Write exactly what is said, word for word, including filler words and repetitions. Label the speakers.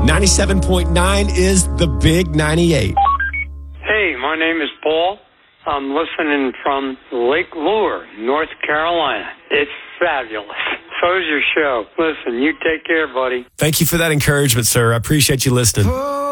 Speaker 1: ninety-seven point nine is the Big ninety-eight.
Speaker 2: Hey, my name is Paul. I'm listening from Lake Lure, North Carolina. It's fabulous. So's your show. Listen, you take care, buddy.
Speaker 1: Thank you for that encouragement, sir. I appreciate you listening.